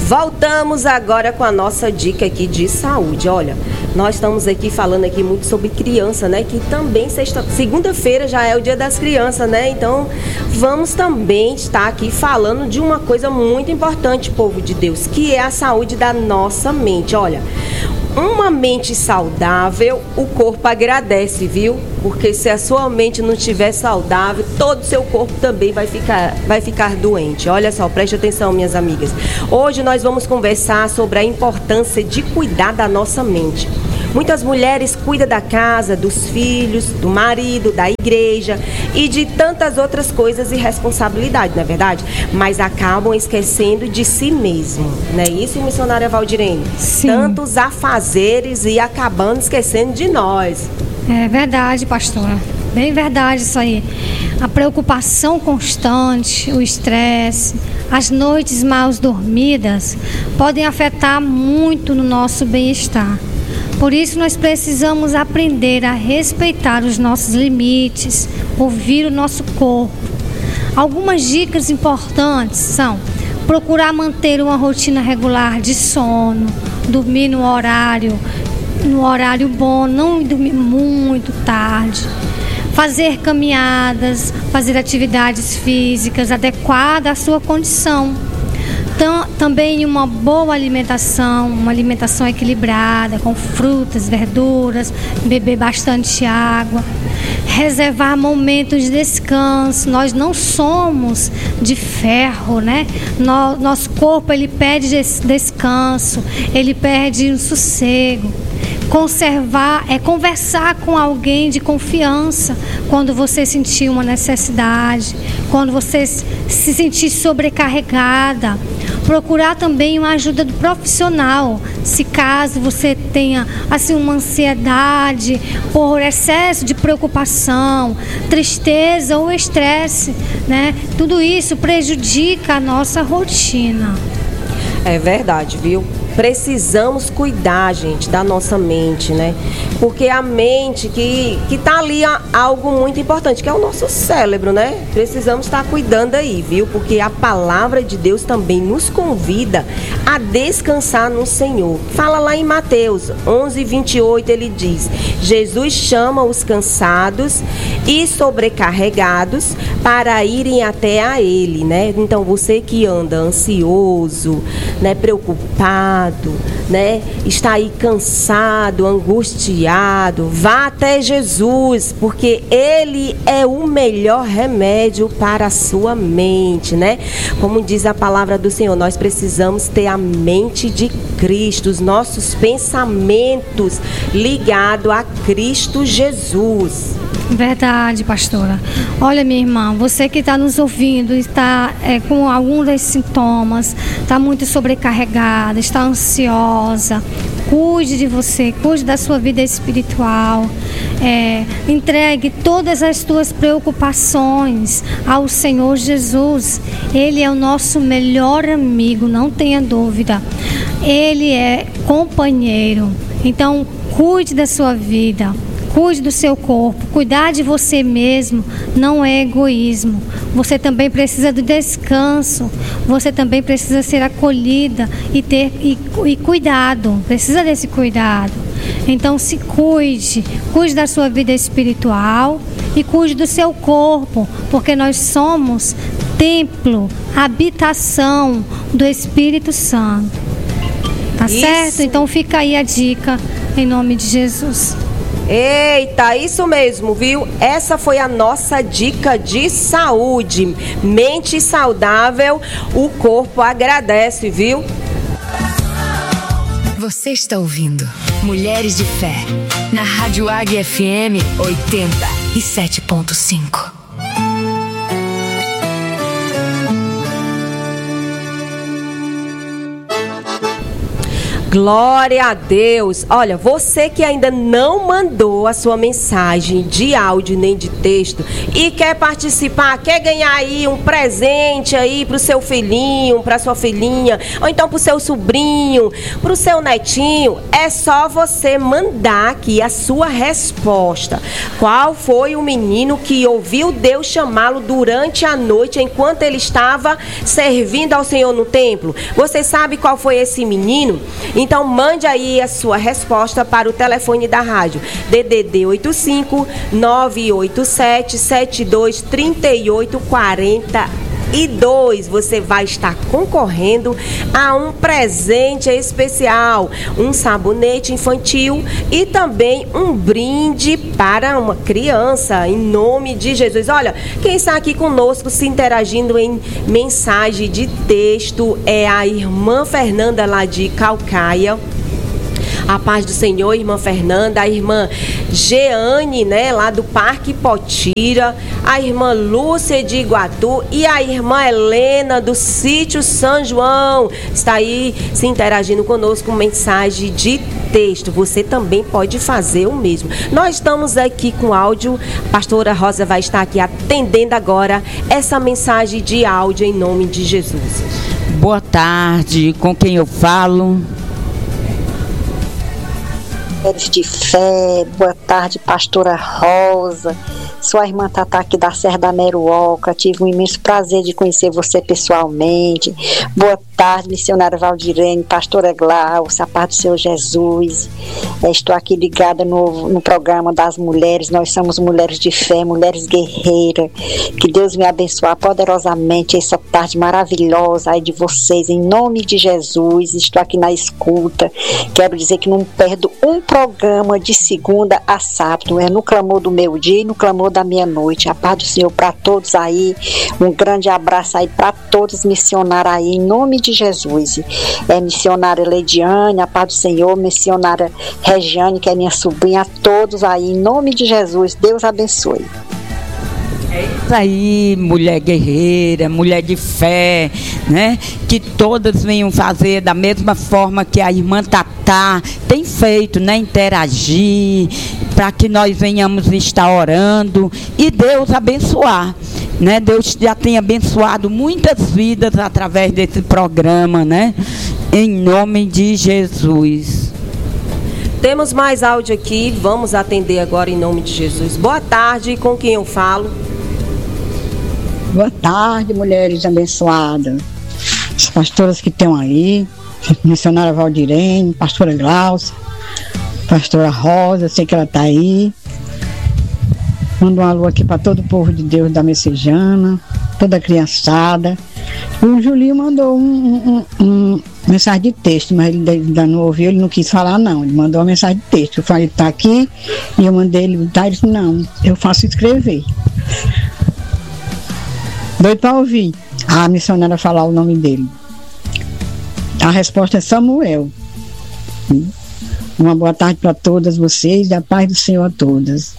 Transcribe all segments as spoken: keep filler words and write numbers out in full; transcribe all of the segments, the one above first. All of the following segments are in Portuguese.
Voltamos agora com a nossa dica aqui de saúde. Olha, nós estamos aqui falando aqui muito sobre criança, né? Que também sexta, segunda-feira já é o Dia das Crianças, né? Então, vamos também estar aqui falando de uma coisa muito importante, povo de Deus, que é a saúde da nossa mente. Olha, uma mente saudável, o corpo agradece, viu? Porque se a sua mente não estiver saudável, todo o seu corpo também vai ficar, vai ficar doente. Olha só, preste atenção, minhas amigas. Hoje nós vamos conversar sobre a importância de cuidar da nossa mente. Muitas mulheres cuidam da casa, dos filhos, do marido, da igreja e de tantas outras coisas e responsabilidades, não é verdade? Mas acabam esquecendo de si mesmo, não é isso, missionária Valdirene? Sim. Tantos afazeres e acabando esquecendo de nós. É verdade, pastora. Bem verdade isso aí. A preocupação constante, o estresse, as noites mal dormidas podem afetar muito no nosso bem-estar. Por isso nós precisamos aprender a respeitar os nossos limites, ouvir o nosso corpo. Algumas dicas importantes são procurar manter uma rotina regular de sono, dormir no horário, no horário bom, não dormir muito tarde. Fazer caminhadas, fazer atividades físicas adequadas à sua condição. Tam, também uma boa alimentação, uma alimentação equilibrada, com frutas, verduras, beber bastante água. Reservar momentos de descanso. Nós não somos de ferro, né? No, nosso corpo, ele pede descanso, ele pede um sossego. Conservar é conversar com alguém de confiança quando você sentir uma necessidade, quando você se sentir sobrecarregada. Procurar também uma ajuda do profissional, se caso você tenha assim uma ansiedade por excesso de preocupação, tristeza ou estresse, né? Tudo isso prejudica a nossa rotina. É verdade, viu? Precisamos cuidar, gente, da nossa mente, né? Porque a mente que, que tá ali a, algo muito importante, que é o nosso cérebro, né? Precisamos estar cuidando aí, viu? Porque a palavra de Deus também nos convida a descansar no Senhor. Fala lá em Mateus onze, vinte e oito, ele diz: Jesus chama os cansados e sobrecarregados para irem até a Ele, né? Então, você que anda ansioso, né, preocupado, né, está aí cansado, angustiado, vá até Jesus, porque Ele é o melhor remédio para a sua mente, né? Como diz a palavra do Senhor, nós precisamos ter a mente de Cristo, os nossos pensamentos ligados a Cristo Jesus. Verdade, pastora. Olha, minha irmã, você que está nos ouvindo, está é, com algum desses sintomas, está muito sobrecarregada, está ansiosa, cuide de você, cuide da sua vida espiritual, é, entregue todas as suas preocupações ao Senhor Jesus. Ele é o nosso melhor amigo, não tenha dúvida. Ele é companheiro, então cuide da sua vida. Cuide do seu corpo, cuidar de você mesmo não é egoísmo. Você também precisa do descanso, você também precisa ser acolhida e ter e, e cuidado, precisa desse cuidado. Então se cuide, cuide da sua vida espiritual e cuide do seu corpo, porque nós somos templo, habitação do Espírito Santo. Tá Isso. Certo? Então fica aí a dica, em nome de Jesus. Eita, isso mesmo, viu? Essa foi a nossa dica de saúde. Mente saudável, o corpo agradece, viu? Você está ouvindo Mulheres de Fé, na Rádio Águia F M oitenta e sete ponto cinco. Glória a Deus. Olha, você que ainda não mandou a sua mensagem de áudio nem de texto e quer participar, quer ganhar aí um presente aí pro seu filhinho, pra sua filhinha, ou então pro seu sobrinho, pro seu netinho, é só você mandar aqui a sua resposta. Qual foi o menino que ouviu Deus chamá-lo durante a noite enquanto ele estava servindo ao Senhor no templo? Você sabe qual foi esse menino? Então mande aí a sua resposta para o telefone da rádio D D D oito cinco, nove oito sete, sete dois três oito quatro dois. Você vai estar concorrendo a um presente especial, um sabonete infantil e também um brinde para uma criança, em nome de Jesus. Olha, quem está aqui conosco se interagindo em mensagem de texto é a irmã Fernanda lá de Calcaia. A paz do Senhor, irmã Fernanda, a irmã Jeane, né, lá do Parque Potira, a irmã Lúcia de Iguatu e a irmã Helena do Sítio São João. Está aí se interagindo conosco com mensagem de texto. Você também pode fazer o mesmo. Nós estamos aqui com áudio. A pastora Rosa vai estar aqui atendendo agora essa mensagem de áudio em nome de Jesus. Boa tarde, com quem eu falo? Mulheres de fé, boa tarde, pastora Rosa. Sou a irmã Tatá aqui da Serra da Meruoca. Tive um imenso prazer de conhecer você pessoalmente. Boa tarde, missionária Valdirene, pastora Glaucia, a paz do Senhor Jesus. É, estou aqui ligada no, no programa das mulheres. Nós somos mulheres de fé, mulheres guerreiras. Que Deus me abençoe poderosamente essa tarde maravilhosa aí de vocês, em nome de Jesus. Estou aqui na escuta. Quero dizer que não perdo um programa de segunda a sábado. É no clamor do meu dia e no clamor da minha noite. A paz do Senhor para todos aí. Um grande abraço aí para todos missionários aí, em nome de Jesus. É missionária Leidiane, a paz do Senhor, missionária Regiane, que é minha sobrinha, a todos aí, em nome de Jesus. Deus abençoe. É isso aí, mulher guerreira, mulher de fé, né? Que todas venham fazer da mesma forma que a irmã Tatá tem feito, né? Interagir, para que nós venhamos estar orando e Deus abençoar, né? Deus já tem abençoado muitas vidas através desse programa, né? Em nome de Jesus. Temos mais áudio aqui, vamos atender agora em nome de Jesus. Boa tarde, com quem eu falo? Boa tarde, mulheres abençoadas. As pastoras que estão aí, missionária Valdirene, pastora Glaucia, pastora Rosa, sei que ela está aí. Mando um alô aqui para todo o povo de Deus da Messejana, toda a criançada. O Julinho mandou um, um, um mensagem de texto, mas ele ainda não ouviu, ele não quis falar não, ele mandou uma mensagem de texto. Eu falei, tá aqui, e eu mandei ele, tá, ele disse, não, eu faço escrever. Doido para ouvir a missionária falar o nome dele. A resposta é Samuel. Uma boa tarde para todas vocês e a paz do Senhor a todas.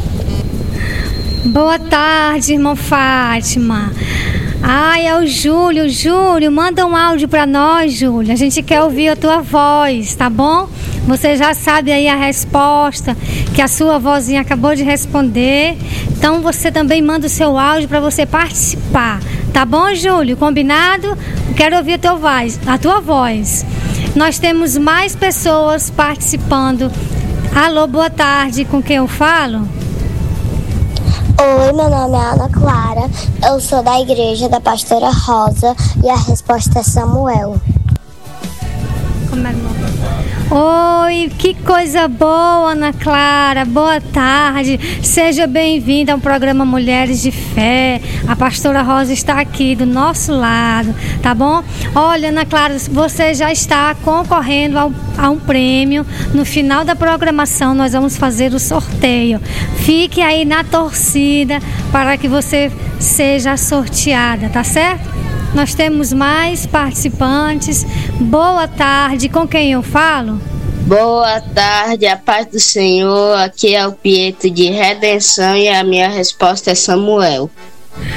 Boa tarde, irmã Fátima. Ai, é o Júlio. Júlio, manda um áudio para nós, Júlio. A gente quer ouvir a tua voz, tá bom? Você já sabe aí a resposta, que a sua vozinha acabou de responder. Então você também manda o seu áudio para você participar. Tá bom, Júlio? Combinado? Quero ouvir a tua voz, a tua voz. Nós temos mais pessoas participando. Alô, boa tarde. Com quem eu falo? Oi, meu nome é Ana Clara, eu sou da igreja da pastora Rosa e a resposta é Samuel. Como é, irmão? Oi, que coisa boa, Ana Clara, boa tarde, seja bem-vinda ao programa Mulheres de Fé. A pastora Rosa está aqui do nosso lado, tá bom? Olha, Ana Clara, você já está concorrendo ao, a um prêmio. No final da programação nós vamos fazer o sorteio. Fique aí na torcida para que você seja sorteada, tá certo? Nós temos mais participantes. Boa tarde, com quem eu falo? Boa tarde, a paz do Senhor. Aqui é o Pietro de Redenção e a minha resposta é Samuel.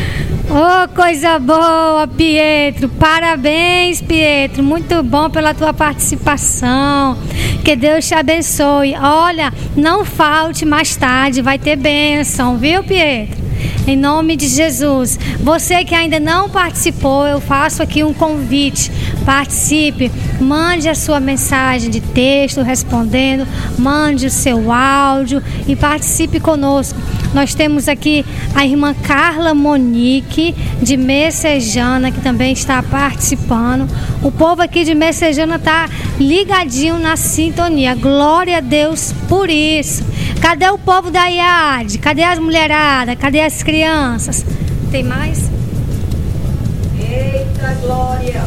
Oh, coisa boa, Pietro. Parabéns, Pietro. Muito bom pela tua participação. Que Deus te abençoe. Olha, não falte mais tarde, vai ter bênção, viu, Pietro? Em nome de Jesus. Você que ainda não participou, eu faço aqui um convite. Participe, mande a sua mensagem de texto respondendo, mande o seu áudio e participe conosco. Nós temos aqui a irmã Carla Monique, de Messejana, que também está participando. O povo aqui de Messejana está ligadinho na sintonia. Glória a Deus por isso. Cadê o povo da I A D? Cadê as mulheradas? Cadê as crianças? Tem mais? Eita, Glória!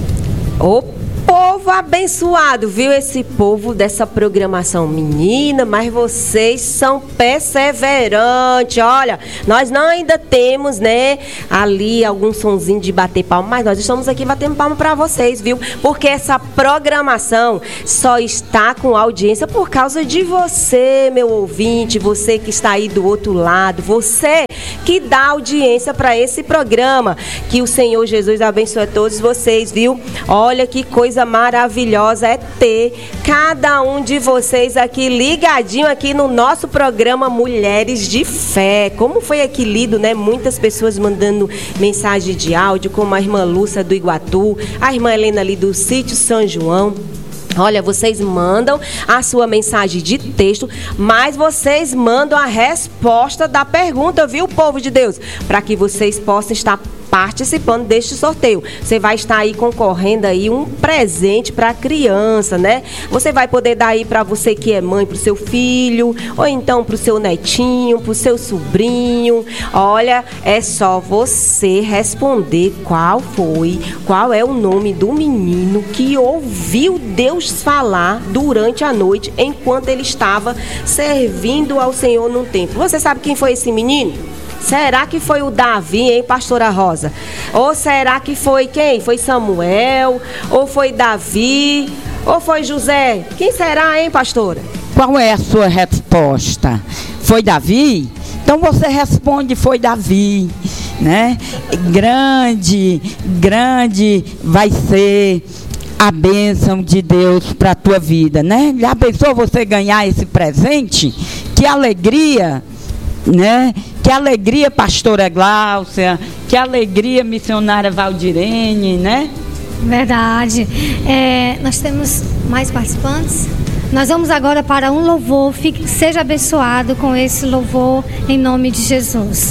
O povo abençoado, viu? Esse povo dessa programação, menina, mas vocês são perseverantes. Olha, nós não ainda temos, né, ali algum sonzinho de bater palma, mas nós estamos aqui batendo palma para vocês, viu? Porque essa programação só está com audiência por causa de você, meu ouvinte, você que está aí do outro lado, você que dá audiência para esse programa. Que o Senhor Jesus abençoe a todos vocês, viu? Olha que coisa maravilhosa é ter cada um de vocês aqui ligadinho aqui no nosso programa Mulheres de Fé. Como foi aqui lido, né? Muitas pessoas mandando mensagem de áudio, como a irmã Lúcia do Iguatu, a irmã Helena ali do Sítio São João. Olha, vocês mandam a sua mensagem de texto, mas vocês mandam a resposta da pergunta, viu, povo de Deus? Para que vocês possam estar participando deste sorteio. Você vai estar aí concorrendo aí um presente para a criança, né? Você vai poder dar aí para você que é mãe, para o seu filho, ou então para o seu netinho, para o seu sobrinho. Olha, é só você responder qual foi, qual é o nome do menino que ouviu Deus falar durante a noite, enquanto ele estava servindo ao Senhor num templo. Você sabe quem foi esse menino? Será que foi o Davi, hein, pastora Rosa? Ou será que foi quem? Foi Samuel? Ou foi Davi? Ou foi José? Quem será, hein, pastora? Qual é a sua resposta? Foi Davi? Então você responde, foi Davi, né? Grande, grande vai ser a bênção de Deus para a tua vida, né? Já pensou você ganhar esse presente? Que alegria, né? Que alegria, pastora Gláucia, que alegria, missionária Valdirene, né? Verdade. É, nós temos mais participantes? Nós vamos agora para um louvor. Fique, seja abençoado com esse louvor em nome de Jesus.